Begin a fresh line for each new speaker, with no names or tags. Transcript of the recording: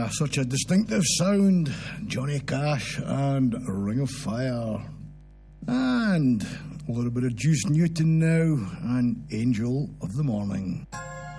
Such a distinctive sound. Johnny Cash and Ring of Fire. And a little bit of Juice Newton now and Angel of the Morning.